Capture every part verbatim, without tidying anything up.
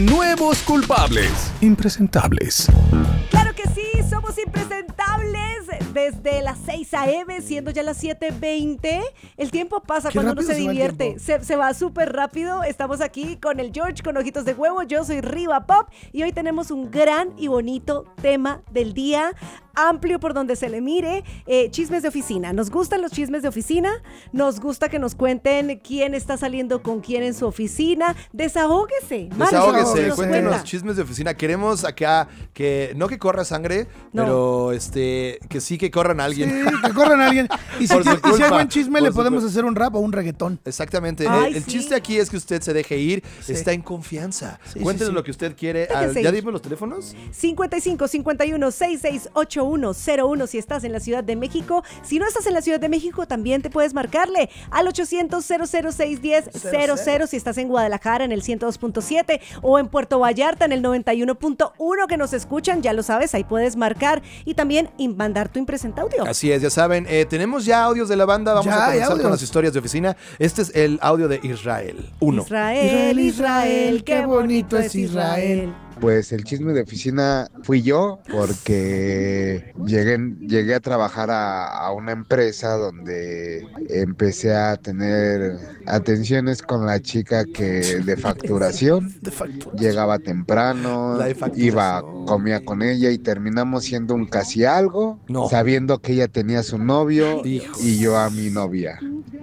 Nuevos culpables, impresentables. Claro que sí, somos impresentables desde las seis a.m., siendo ya las siete veinte. El tiempo pasa Qué cuando uno se rápido se va el divierte. tiempo. Se, se va súper rápido. Estamos aquí con el George, con ojitos de huevo. Yo soy Riva Pop y hoy tenemos un gran y bonito tema del día. Amplio por donde se le mire, eh, chismes de oficina. Nos gustan los chismes de oficina, nos gusta que nos cuenten quién está saliendo con quién en su oficina. Desahóguese, Mario, Desahóguese, nos cuéntenos cuenta. chismes de oficina. Queremos acá que no que corra sangre, No. pero este que sí que corran a alguien. Sí, que corran a alguien. Y si, Por su y si hay culpa, buen chisme, por le su podemos culpa. hacer un rap o un reggaetón. Exactamente. Ay, el el sí. chiste aquí es que usted se deje ir, Sí. está en confianza. Sí, Cuéntenos sí, sí. lo que usted quiere. al- Déjense ¿Ya ir. dimos los teléfonos? cincuenta y cinco, cincuenta y uno, sesenta y seis, ochenta y uno cero uno si estás en la Ciudad de México. Si no estás en la Ciudad de México, también te puedes marcarle al ochocientos, cero cero seis diez, cero cero si estás en Guadalajara en el ciento dos punto siete o en Puerto Vallarta en el noventa y uno punto uno que nos escuchan, ya lo sabes, ahí puedes marcar y también in- mandar tu impresenta audio. Así es, ya saben. eh, tenemos ya audios de la banda. Vamos Ya a hay comenzar con audios. las historias de oficina. Este es el audio de Israel. Uno. Israel, Israel, qué bonito es Israel. Pues el chisme de oficina fui yo porque llegué, llegué a trabajar a, a una empresa donde empecé a tener atenciones con la chica que de facturación. De facto. Llegaba temprano, La de facturación. iba, comía con ella y terminamos siendo un casi algo, No. sabiendo que ella tenía su novio Hijo. y yo a mi novia.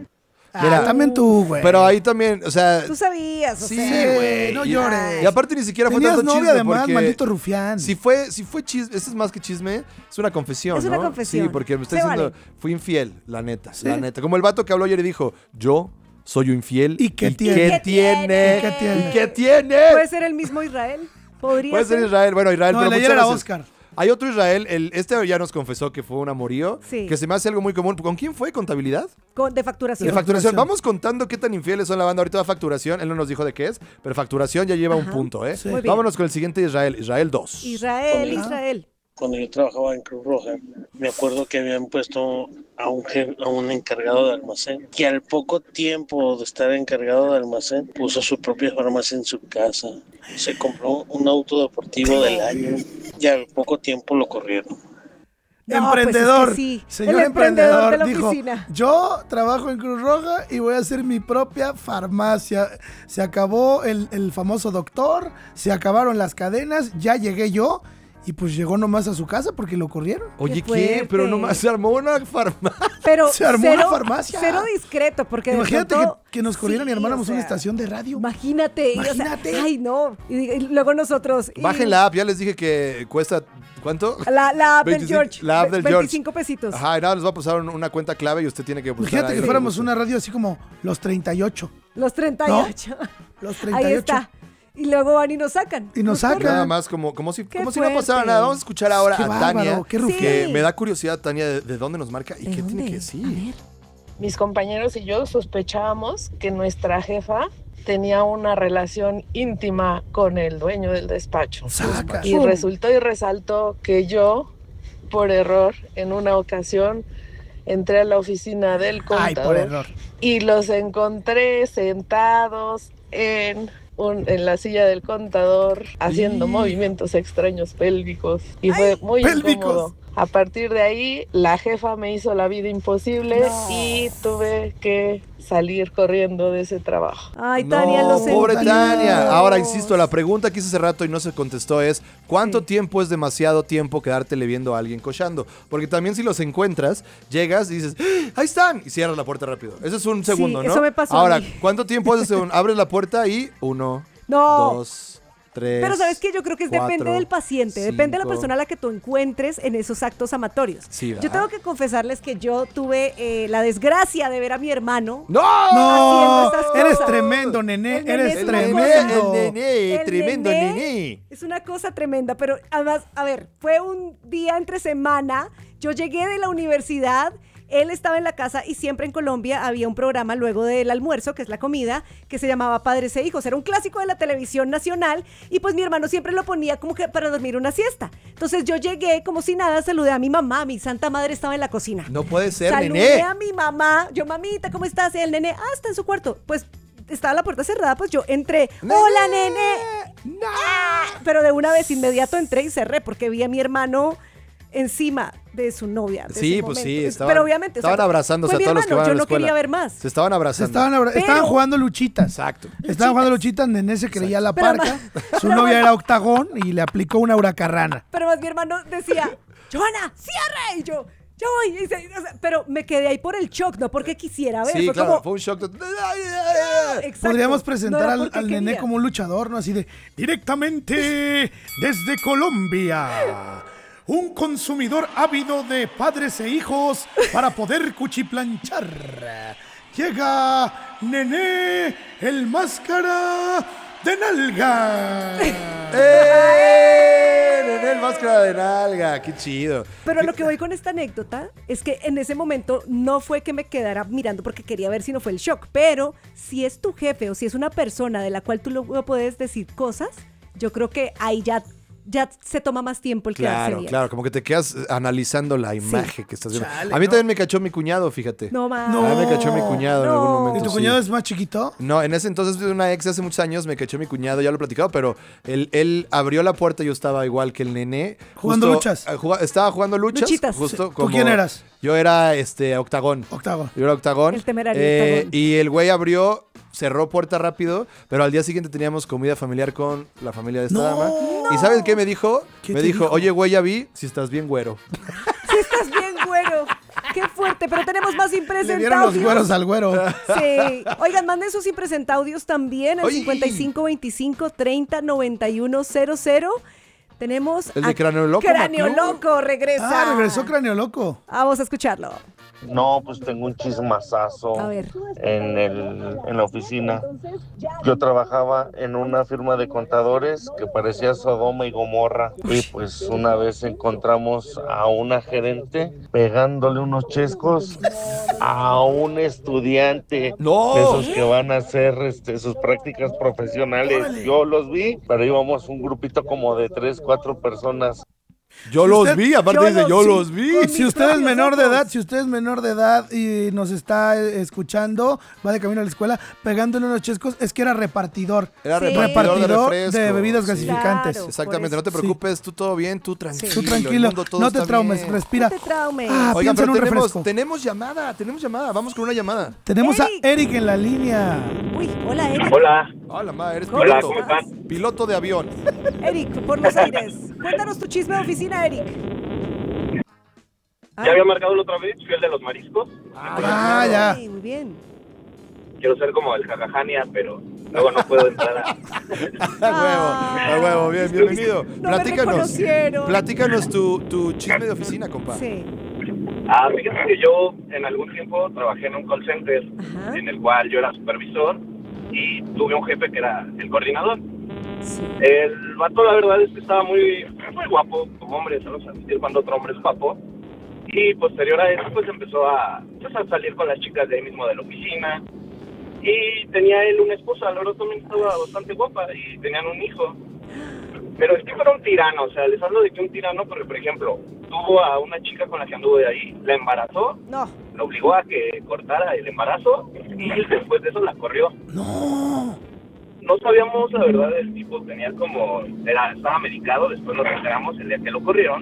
Ah, Mira, también tú, güey. Pero ahí también, o sea. Tú sabías, o Sí, sea. güey. no Y- llores. Y aparte ni siquiera fue Tenías tanto novia chisme además, porque maldito rufián. Si fue, si fue chisme, esto es más que chisme, es una confesión, Es una ¿no? confesión. Sí, porque me está Se diciendo, vale. fui infiel, la neta, Sí. la neta. Como el vato que habló ayer y dijo, yo soy infiel. ¿Y qué tiene? ¿Qué ¿Y qué tiene? tiene? ¿Y qué tiene? ¿Y qué tiene? ¿Puede ser el mismo Israel? ¿Podría Puede ser ser? Israel. Bueno, Israel, No, pero el de muchas ayer era gracias. Oscar. Hay otro Israel, el, este ya nos confesó que fue un amorío, Sí. que se me hace algo muy común. ¿Con quién fue? ¿Contabilidad? Con- de facturación. De facturación. facturación. Vamos contando qué tan infieles son la banda. Ahorita va facturación, él no nos dijo de qué es, pero facturación ya lleva un Ajá. punto, ¿eh? Sí. Muy bien. Vámonos con el siguiente Israel, Israel dos. Israel, Ah. Israel. Cuando yo trabajaba en Cruz Roja, me acuerdo que habían puesto a un, je- a un encargado de almacén, que al poco tiempo de estar encargado de almacén, puso su propia farmacia en su casa. Se compró un auto deportivo del año y al poco tiempo lo corrieron. No, pues es que Emprendedor. sí. Señor El emprendedor emprendedor, de la dijo, oficina. yo trabajo en Cruz Roja y voy a hacer mi propia farmacia. Se acabó el, el famoso doctor, se acabaron las cadenas, ya llegué yo y pues llegó nomás a su casa porque lo corrieron. Oye, Qué ¿qué? fuerte. Pero nomás se armó una farmacia. Pero Se armó cero, una farmacia. Cero discreto, porque de Imagínate pronto- que, que nos corrieran Sí, y armáramos o sea, una estación de radio. Imagínate. y, o sea, Imagínate. ay, no. Y, y luego nosotros. y- Bajen la app, ya les dije que cuesta, ¿cuánto? La, la app del veinticinco George. la app del George. veinticinco pesitos. Ajá, y nada, les va a pasar un- una cuenta clave y usted tiene que buscar Imagínate ahí que lo fuéramos guste. una radio así como los treinta y ocho. Los treinta y ocho. Los treinta y Ahí ocho. está. Y luego van y nos sacan. Y nos sacan. Nada más como, como si, Qué como si no pasara fuerte. nada. Vamos a escuchar ahora Qué a bárbaro, Tania, qué rufián. que Sí. me da curiosidad, Tania, de, de dónde nos marca y ¿De qué dónde? tiene que A decir. ver. Mis compañeros y yo sospechábamos que nuestra jefa tenía una relación íntima con el dueño del despacho. Saca. Y resultó y resaltó que yo, por error, en una ocasión, entré a la oficina del Ay, contador por error. y los encontré sentados en, un- en la silla del contador haciendo Y- movimientos extraños pélvicos y fue muy pélvicos. incómodo. A partir de ahí, la jefa me hizo la vida imposible No. y tuve que salir corriendo de ese trabajo. Ay, Tania, no, lo pobre sentimos. Tania. Ahora, insisto, la pregunta que hice hace rato y no se contestó es ¿cuánto Sí. tiempo es demasiado tiempo quedártele viendo a alguien cochando? Porque también si los encuentras, llegas y dices, ¡Ah! ¡ahí están! Y cierras la puerta rápido. Eso es un segundo, ¿no? eso me pasó a Ahora, mí. ¿cuánto tiempo haces? un- Abres la puerta y uno, No. dos, tres. Pero ¿sabes qué? Yo creo que es depende cuatro, del paciente, depende de la cinco. persona a la que tú encuentres en esos actos amatorios. Sí, yo ¿verdad? tengo que confesarles que yo tuve eh, la desgracia de ver a mi hermano. ¡No! No, haciendo esas eres cosas. tremendo, nené. El nené Eres es una tremendo. cosa. El nené, El tremendo nené nené. Es una cosa tremenda, pero además, a ver, fue un día entre semana, yo llegué de la universidad, él estaba en la casa y siempre en Colombia había un programa luego del almuerzo, que es la comida, que se llamaba Padres e Hijos. Era un clásico de la televisión nacional y pues mi hermano siempre lo ponía como que para dormir una siesta. Entonces yo llegué como si nada, saludé a mi mamá, mi santa madre estaba en la cocina. No puede ser, Saludé nené. a mi mamá, yo, mamita, ¿cómo estás? Y el nene, ah, está en su cuarto. Pues estaba la puerta cerrada, pues yo entré. ¡Hola, nene! ¡Ah! Pero de una vez inmediato entré y cerré porque vi a mi hermano encima de su novia. De Sí, ese pues momento. sí, Es- estaban, Pero obviamente. o sea, estaban abrazándose fue a mi todos los que hermano, van a yo la no escuela. quería ver más. Se estaban Se abrazando. estaban, abra- Pero- estaban jugando luchitas. Exacto. Estaban jugando luchitas, Nené se creía la Pero parca, su novia era octagón y le aplicó una huracarrana. Pero más mi hermano decía, Johanna, cierre. Y yo, yo voy. Y se- o sea, pero me quedé ahí por el shock, no porque quisiera ver. Sí, fue claro, como, fue un shock. de- exacto, Podríamos no presentar era al, porque al Nené quería. como un luchador, ¿no? Así de, Directamente desde Colombia. Un consumidor ávido de padres e hijos para poder cuchiplanchar. Llega Nené, el máscara de nalga. ¡Eh! Nené, el máscara de nalga. Qué chido. Pero lo que voy con esta anécdota es que en ese momento no fue que me quedara mirando porque quería ver si no fue el shock, pero si es tu jefe o si es una persona de la cual tú luego puedes decir cosas, yo creo que ahí ya, ya se toma más tiempo el quedarse Claro, viendo. claro, como que te quedas analizando la imagen que estás viendo. Chale, a mí no. también me cachó mi cuñado, fíjate. No más. No. A mí me cachó mi cuñado en No. algún ¿y momento. tu sí. cuñado es más chiquito? No, en ese entonces de una ex hace muchos años me cachó mi cuñado, ya lo he platicado, pero él, él abrió la puerta y yo estaba igual que el Nené. ¿Jugando luchas? eh, juga- estaba jugando luchas. Luchitas. Justo ¿Tú como- quién eras? Yo era este octagón. Octagón. Yo era octagón. El temerario Eh, octagón. Y el güey abrió, cerró puerta rápido, pero al día siguiente teníamos comida familiar con la familia de esta No. dama. ¿Y sabes qué me dijo? ¿Qué Me te dijo, dijo? oye, güey, ya vi si estás bien güero. Si estás bien, güero. Qué fuerte, pero tenemos más Le dieron los impresentaudios. güeros al güero. Sí. Oigan, manden sus impresentaudios también al Oye. cincuenta y cinco veinticinco treinta noventa y uno cero cero. Tenemos El de a Cráneo Loco, Cráneo Maclú. Loco regresa. Ah, regresó Cráneo Loco. Vamos a escucharlo. No, pues tengo un chismazazo A ver. en, el, en la oficina. Yo trabajaba en una firma de contadores que parecía Sodoma y Gomorra. Y pues una vez encontramos a una gerente pegándole unos chescos a un estudiante ¡No! de esos que van a hacer este, sus prácticas profesionales. Yo los vi, pero íbamos un grupito como de tres, cuatro personas. Yo Si los usted- vi, aparte yo dice, los- yo sí, los vi. con Si mis usted es propios menor de ojos. edad, si usted es menor de edad y nos está eh, escuchando, va de camino a la escuela, pegándole unos chescos, es que era repartidor. Era Sí. repartidor, Repartidor de, de, refrescos. bebidas Sí. gasificantes. Claro. Exactamente, Por no te eso. preocupes, tú todo bien, tú tranquilo. Tú el tranquilo, mundo todo no te está traumes, bien. respira. No te traumes. Ah, Oigan, piensa en pero un tenemos, refresco. tenemos llamada, tenemos llamada, vamos con una llamada. Tenemos a Eric. Eric en la línea. Uy, hola, Eric. Hola, Hola, ma, eres ¿Cómo piloto. ¿cómo están? Piloto de avión. Eric, por los aires. Cuéntanos tu chisme de oficina, Eric. Ah, ya había marcado la otra vez, fui el de los mariscos. Ah, ya. sí, muy bien. Quiero ser como el jajajania, pero luego no puedo entrar a... A huevo, a huevo, bien, bienvenido. No me platícanos, reconocieron. platícanos tu, tu chisme de oficina, compa. Sí. Ah, fíjense que yo en algún tiempo trabajé en un call center, Ajá. en el cual yo era supervisor y tuve un jefe que era el coordinador. Sí. El vato, la verdad es que estaba muy, muy guapo como hombre, ¿sabes? A sentir cuando otro hombre es guapo. Y posterior a eso, pues empezó a, pues, a salir con las chicas de ahí mismo de la oficina. Y tenía él una esposa, la verdad también estaba bastante guapa y tenían un hijo. Pero el tipo era un tirano, o sea, les hablo de que un tirano, porque por ejemplo, tuvo a una chica con la que anduvo de ahí, la embarazó, No. la obligó a que cortara el embarazo y después de eso la corrió. No. No sabíamos, la verdad, el tipo tenía como, era, estaba medicado, después nos enteramos el día que lo corrieron.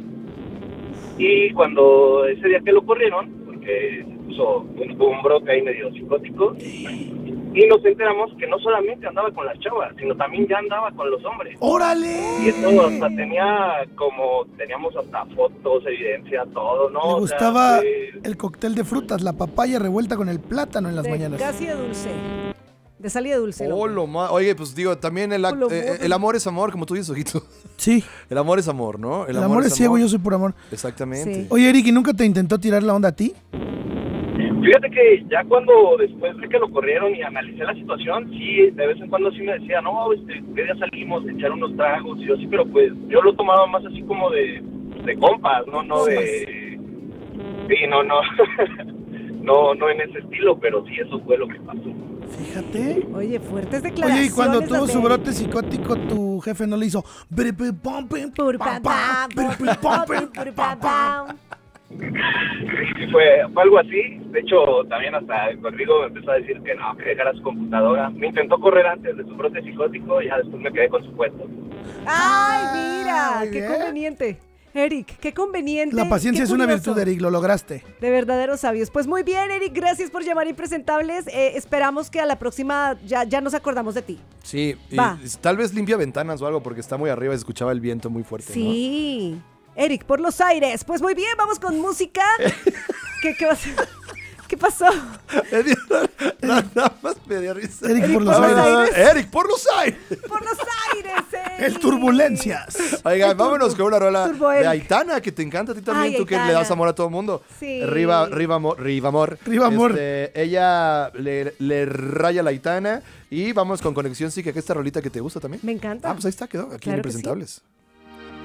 Y cuando ese día que lo corrieron, porque se puso un, un brote ahí medio psicótico, y nos enteramos que no solamente andaba con las chavas, sino también ya andaba con los hombres. ¡Órale! Y eso hasta tenía como, teníamos hasta fotos, evidencia, todo, ¿no? Le O sea, gustaba eh, el cóctel de frutas, la papaya revuelta con el plátano en las De mañanas. gas y de dulce. De sal y de dulce. Oh, lo ma- Oye, pues digo, también el, ac- Lo eh, botan. el amor es amor, como tú dices, Ojito. Sí, El amor es amor, ¿no? el, amor, es ciego, yo soy por amor. Exactamente. Sí. Oye, Eric, ¿y nunca te intentó tirar la onda a ti? Fíjate que ya cuando, después de que lo corrieron y analicé la situación, sí, de vez en cuando sí me decía, no, este, ¿qué día salimos a echar unos tragos? Y yo sí, pero pues yo lo tomaba más así como de, de compas, no, no de... Sí, no, no, no, no en ese estilo, pero sí, eso fue lo que pasó. Fíjate. Oye, fuertes declaraciones. Oye, y cuando tuvo las su de- brote psicótico, tu jefe no le hizo... "Bere, pe, pam, pim, Pur, pam, pam, pam, pam, bere, pe, pam, pim, pur, pam, pam, pam. Y fue, fue algo así. De hecho, también hasta Rodrigo me empezó a decir que no, que dejara su computadora. Me intentó correr antes de su brote psicótico y ya después me quedé con su puesto. ¡Ay, mira! muy ¡Qué bien. conveniente! Eric, qué conveniente. La paciencia qué es una curioso. virtud, Eric, lo lograste. De verdaderos sabios. Pues muy bien, Eric, gracias por llamar Impresentables. Eh, esperamos que a la próxima ya, ya nos acordamos de ti. Sí, y Va. tal vez limpia ventanas o algo porque está muy arriba y se escuchaba el viento muy fuerte, Sí. Eric, por los aires. Pues muy bien, vamos con música. ¿Qué, qué, vas- ¿Qué pasó? ¿no? Me dio- Nada más me dio risa. Eric por los por los aires. aires. Eric, por los aires. Por los aires, Eric. El Turbulencias. Oigan, El turbo- vámonos con una rola turbo de Eric. Aitana, que te encanta a ti también, Ay, tú que Aitana. le das amor a todo el mundo. Sí. Riva, Riva, Amor, Riva Amor. Riva Amor. Este, ella le, le raya la Aitana y vamos con Conexión Psique, que esta rolita que te gusta también. Me encanta. Ah, pues ahí está, quedó. Aquí Claro en que sí. Impresentables.